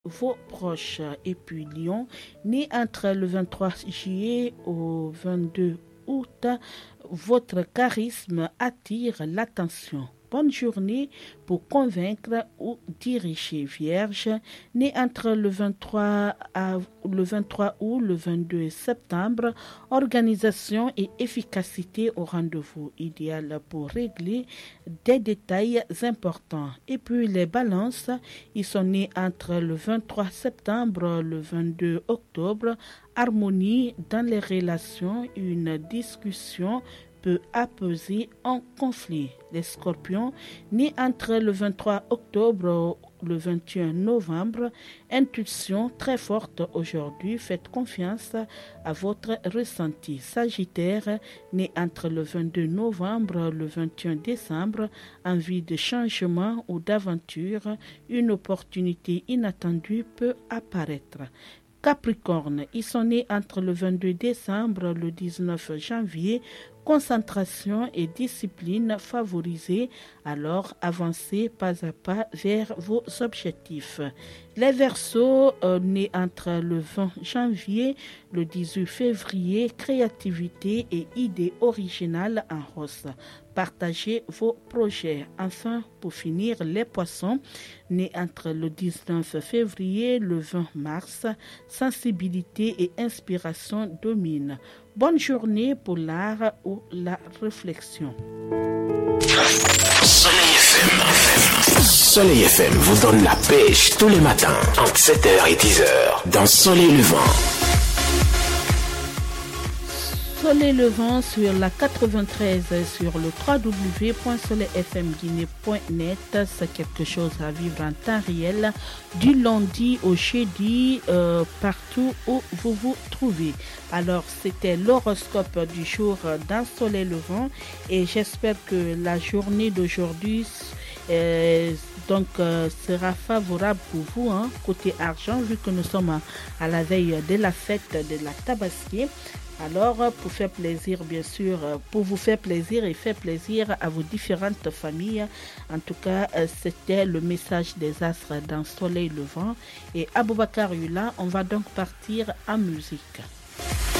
vos proches. Et puis Lion, né entre le 23 juillet au 22 août, votre charisme attire l'attention. Bonne journée pour convaincre ou diriger. Vierge, né entre le 23 août, le 22 septembre, organisation et efficacité au rendez-vous, idéal pour régler des détails importants. Et puis les balances, ils sont nés entre le 23 septembre, le 22 octobre, harmonie dans les relations, une discussion peut apaiser un conflit. Les scorpions, nés entre le 23 octobre et le 21 novembre, intuition très forte aujourd'hui, faites confiance à votre ressenti. Sagittaire, né entre le 22 novembre et le 21 décembre, envie de changement ou d'aventure, une opportunité inattendue peut apparaître. Capricorne, ils sont nés entre le 22 décembre et le 19 janvier, concentration et discipline favorisées, alors avancez pas à pas vers vos objectifs. Les Verseaux, nés entre le 20 janvier et le 18 février, créativité et idées originales en hausse. Partagez vos projets. Enfin, pour finir, les Poissons, nés entre le 19 février et le 20 mars, sensibilité et inspiration dominent. Bonne journée pour l'art ou la réflexion. Soleil FM vous donne la pêche tous les matins entre 7h et 10h dans Soleil Levant. Soleil Levant sur la 93 sur le www.soleilfmguinée.net. C'est quelque chose à vivre en temps réel du lundi au jeudi partout où vous vous trouvez. Alors c'était l'horoscope du jour dans Soleil Levant et j'espère que la journée d'aujourd'hui sera favorable pour vous, côté argent, vu que nous sommes à la veille de la fête de la Tabaski. Alors, pour faire plaisir, bien sûr, pour vous faire plaisir et faire plaisir à vos différentes familles, en tout cas, c'était le message des astres dans Soleil Levant. Et Aboubakar Yula, on va donc partir en musique.